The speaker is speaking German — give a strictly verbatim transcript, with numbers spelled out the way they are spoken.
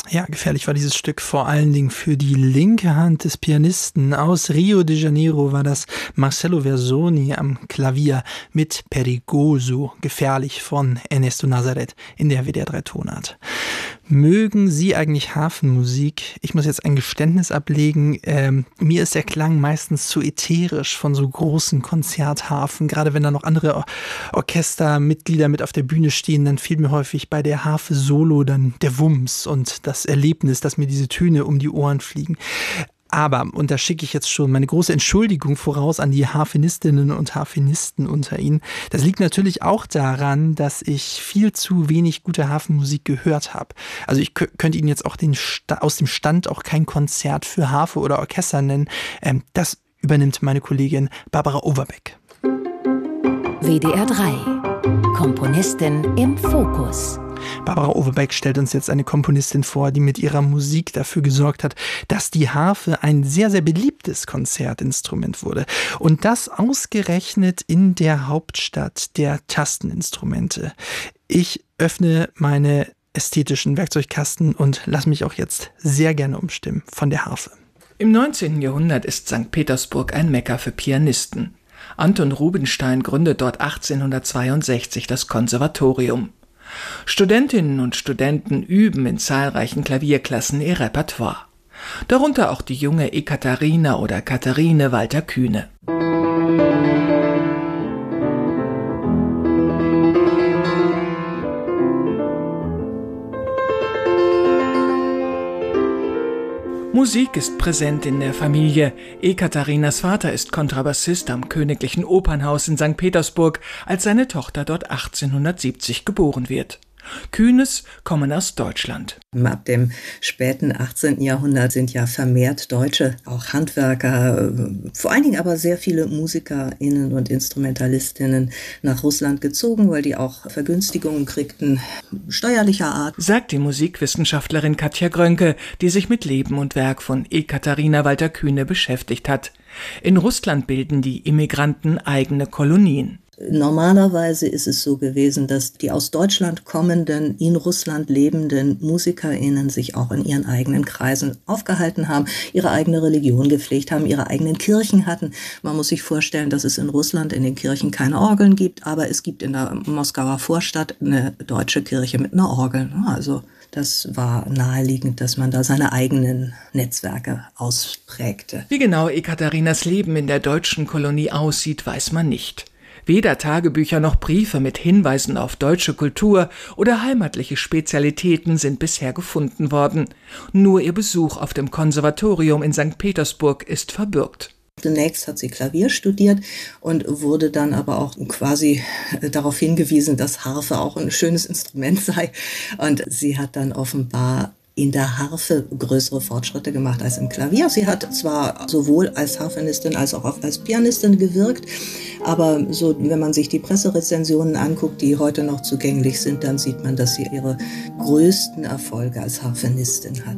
Ja, gefährlich war dieses Stück vor allen Dingen für die linke Hand des Pianisten. Aus Rio de Janeiro war das Marcelo Versoni am Klavier mit Perigoso, gefährlich von Ernesto Nazareth in der W D R drei Tonart. Mögen Sie eigentlich Hafenmusik? Ich muss jetzt ein Geständnis ablegen. Ähm, mir ist der Klang meistens zu ätherisch von so großen Konzerthafen. Gerade wenn da noch andere Or- Orchestermitglieder mit auf der Bühne stehen, dann fehlt mir häufig bei der Harfe Solo dann der Wumms und das Erlebnis, dass mir diese Töne um die Ohren fliegen. Aber, und da schicke ich jetzt schon meine große Entschuldigung voraus an die Harfenistinnen und Harfenisten unter Ihnen. Das liegt natürlich auch daran, dass ich viel zu wenig gute Hafenmusik gehört habe. Also ich k- könnte Ihnen jetzt auch den Sta- aus dem Stand auch kein Konzert für Harfe oder Orchester nennen. Ähm, das übernimmt meine Kollegin Barbara Overbeck. W D R drei. Komponistin im Fokus. Barbara Overbeck stellt uns jetzt eine Komponistin vor, die mit ihrer Musik dafür gesorgt hat, dass die Harfe ein sehr, sehr beliebtes Konzertinstrument wurde. Und das ausgerechnet in der Hauptstadt der Tasteninstrumente. Ich öffne meine ästhetischen Werkzeugkasten und lasse mich auch jetzt sehr gerne umstimmen von der Harfe. Im neunzehnten Jahrhundert ist Sankt Petersburg ein Mekka für Pianisten. Anton Rubinstein gründet dort achtzehnhundertzweiundsechzig das Konservatorium. Studentinnen und Studenten üben in zahlreichen Klavierklassen ihr Repertoire. Darunter auch die junge Ekaterina oder Katharine Walter-Kühne. Musik ist präsent in der Familie. Ekaterinas Vater ist Kontrabassist am Königlichen Opernhaus in Sankt Petersburg, als seine Tochter dort achtzehnhundertsiebzig geboren wird. Kühnes kommen aus Deutschland. Ab dem späten achtzehnten Jahrhundert sind ja vermehrt Deutsche, auch Handwerker, vor allen Dingen aber sehr viele MusikerInnen und Instrumentalistinnen nach Russland gezogen, weil die auch Vergünstigungen kriegten, steuerlicher Art. Sagt die Musikwissenschaftlerin Katja Grönke, die sich mit Leben und Werk von Ekaterina Walter-Kühne beschäftigt hat. In Russland bilden die Immigranten eigene Kolonien. Normalerweise ist es so gewesen, dass die aus Deutschland kommenden, in Russland lebenden MusikerInnen sich auch in ihren eigenen Kreisen aufgehalten haben, ihre eigene Religion gepflegt haben, ihre eigenen Kirchen hatten. Man muss sich vorstellen, dass es in Russland in den Kirchen keine Orgeln gibt, aber es gibt in der Moskauer Vorstadt eine deutsche Kirche mit einer Orgel. Also das war naheliegend, dass man da seine eigenen Netzwerke ausprägte. Wie genau Ekaterinas Leben in der deutschen Kolonie aussieht, weiß man nicht. Weder Tagebücher noch Briefe mit Hinweisen auf deutsche Kultur oder heimatliche Spezialitäten sind bisher gefunden worden. Nur ihr Besuch auf dem Konservatorium in Sankt Petersburg ist verbürgt. Zunächst hat sie Klavier studiert und wurde dann aber auch quasi darauf hingewiesen, dass Harfe auch ein schönes Instrument sei. Und sie hat dann offenbar in der Harfe größere Fortschritte gemacht als im Klavier. Sie hat zwar sowohl als Harfenistin als auch als Pianistin gewirkt, aber so, wenn man sich die Presserezensionen anguckt, die heute noch zugänglich sind, dann sieht man, dass sie ihre größten Erfolge als Harfenistin hat.